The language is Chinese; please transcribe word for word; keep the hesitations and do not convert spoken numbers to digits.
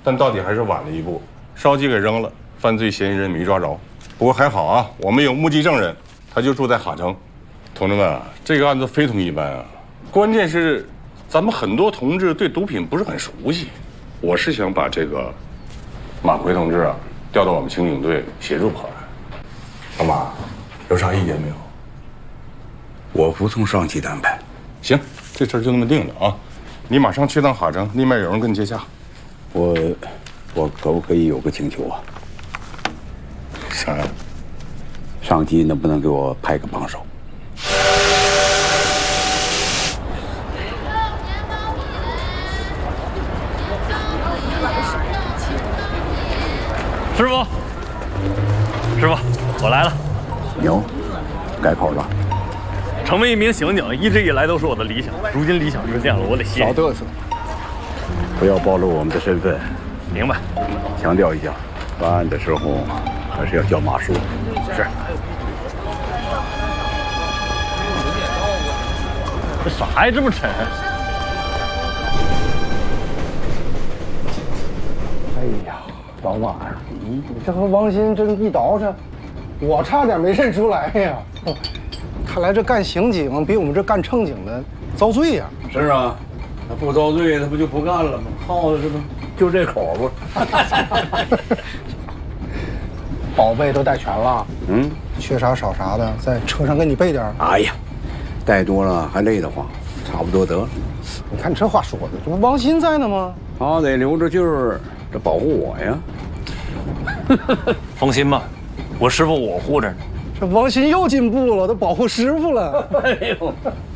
但到底还是晚了一步，烧鸡给扔了，犯罪嫌疑人没抓着。不过还好啊，我们有目击证人，他就住在哈城。同志们，这个案子非同一般啊！关键是，咱们很多同志对毒品不是很熟悉。我是想把这个马奎同志啊调到我们刑警队协助破案。老马，有啥意见没有？ 我服从上级的安排。 行，这事儿就那么定了啊！你马上去趟哈城，那边有人跟你接洽。 我，我可不可以有个请求啊？ 啥呀？ 上级能不能给我派个帮手？ 师傅，师傅，我来了。 牛，改口了。 成为一名刑警，一直以来都是我的理想。如今理想实现了，我得谢谢。 少嘚瑟，不要暴露我们的身份。 明白。 强调一下，办案的时候还是要叫马叔。 是。这啥呀？这么沉？ 哎呀，老马呀，你这和王鑫这一倒饬，我差点没认出来呀。看来这干刑警比我们这干正经的遭罪呀。 是啊，他不遭罪，他不就不干了吗？耗子这不就这口不？ 宝贝都带全了， 嗯， 缺啥少啥的，在车上给你备点。 哎呀，带多了还累得慌，差不多得了。 你看你这话说的，这不王鑫在呢吗？ 他得留着劲儿，这保护我呀。 放心吧，我师傅我护着呢。 这王鑫又进步了，都保护师傅了。 哎呦。